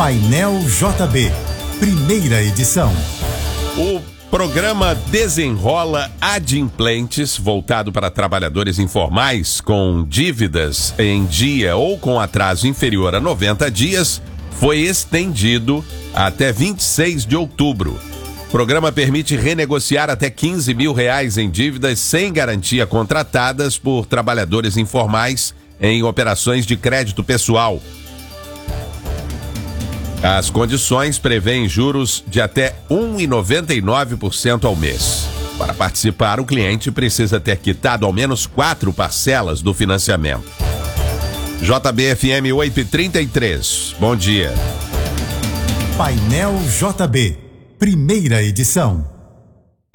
Painel JB, primeira edição. O programa Desenrola Adimplentes, voltado para trabalhadores informais com dívidas em dia ou com atraso inferior a 90 dias, foi estendido até 26 de outubro. O programa permite renegociar até R$15 mil em dívidas sem garantia contratadas por trabalhadores informais em operações de crédito pessoal. As condições prevêem juros de até 1,99% ao mês. Para participar, o cliente precisa ter quitado ao menos 4 parcelas do financiamento. JBFM 8h33. Bom dia. Painel JB, primeira edição.